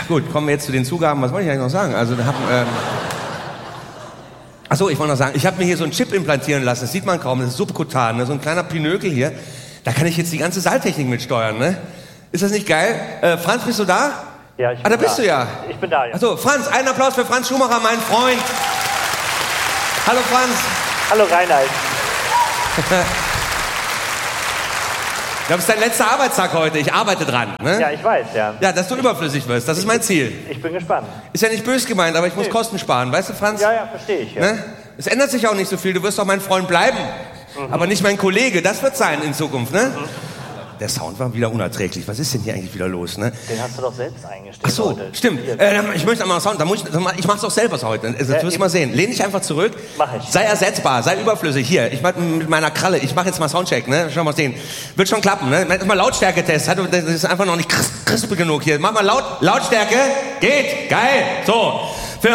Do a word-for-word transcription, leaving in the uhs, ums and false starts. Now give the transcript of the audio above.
Gut, kommen wir jetzt zu den Zugaben. Was wollte ich eigentlich noch sagen? Also, wir haben... Ähm Achso, ich wollte noch sagen, ich habe mir hier so einen Chip implantieren lassen. Das sieht man kaum, das ist subkutan, ne? So ein kleiner Pinökel hier. Da kann ich jetzt die ganze Saaltechnik mitsteuern, ne? Ist das nicht geil? Äh, Franz, bist du da? Ja, ich bin Ah, da bist da. du ja. Ich bin da, ja. Achso, Franz, einen Applaus für Franz Schumacher, mein Freund. Hallo Franz. Hallo Reinhard. Das ist dein letzter Arbeitstag heute, ich arbeite dran, ne? Ja, ich weiß, ja. Ja, dass du überflüssig wirst, das ist mein Ziel. Ich bin gespannt. Ist ja nicht böse gemeint, aber ich muss Nee. Kosten sparen, weißt du, Franz? Ja, ja, verstehe ich. Ja. Ne? Es ändert sich auch nicht so viel, du wirst auch mein Freund bleiben, mhm. aber nicht mein Kollege, das wird sein in Zukunft, ne? Mhm. Der Sound war wieder unerträglich, was ist denn hier eigentlich wieder los, ne? Den hast du doch selbst eingestellt. Ach so, heute. stimmt. Äh, ich möchte einmal Sound, da muss ich, ich mach's auch selber heute, das Ja, wirst du mal sehen. Lehn dich einfach zurück, Mach ich. sei ersetzbar, sei überflüssig, hier, ich mach mit meiner Kralle, ich mach jetzt mal Soundcheck, ne? Schau mal sehen, wird schon klappen, ne? Mach mal Lautstärketest, das ist einfach noch nicht crisp genug hier, mach mal laut, Lautstärke, geht, geil, so.